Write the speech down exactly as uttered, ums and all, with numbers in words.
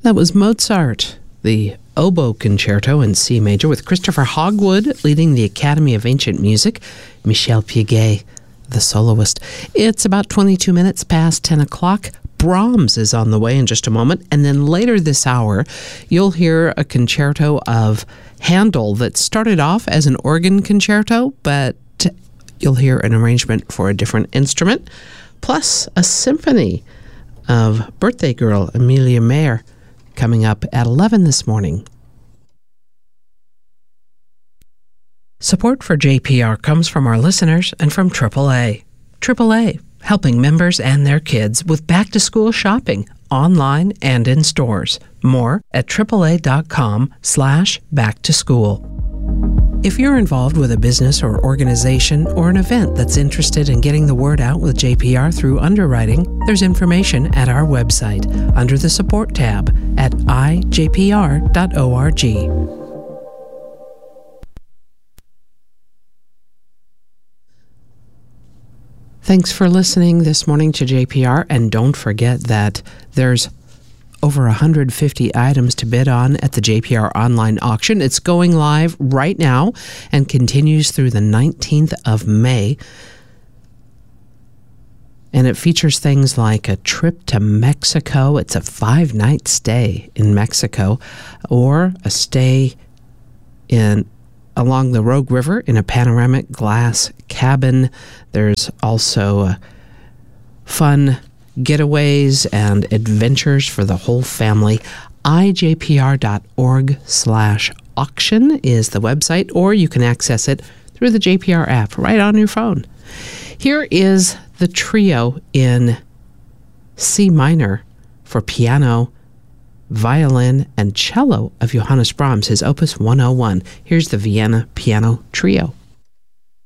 That was Mozart, the Oboe Concerto in C major, with Christopher Hogwood leading the Academy of Ancient Music, Michel Piguet, the soloist. It's about twenty-two minutes past ten o'clock. Brahms is on the way in just a moment, and then later this hour, you'll hear a concerto of Handel that started off as an organ concerto, but you'll hear an arrangement for a different instrument, plus a symphony of birthday girl Amelia Mayer coming up at eleven this morning. Support for J P R comes from our listeners and from triple A. triple A, helping members and their kids with back-to-school shopping, online and in stores. More at triple A dot com slash back to school. If you're involved with a business or organization or an event that's interested in getting the word out with J P R through underwriting, there's information at our website under the Support tab at i j p r dot org. Thanks for listening this morning to J P R, and don't forget that there's over one hundred fifty items to bid on at the J P R online auction. It's going live right now and continues through the nineteenth of May. And it features things like a trip to Mexico. It's a five-night stay in Mexico, or a stay in along the Rogue River in a panoramic glass cabin. There's also uh, fun getaways and adventures for the whole family. i j p r dot org slash auction is the website, or you can access it through the J P R app right on your phone. Here is the trio in C minor for piano, violin, and cello of Johannes Brahms, his Opus one oh one. Here's the Vienna Piano Trio.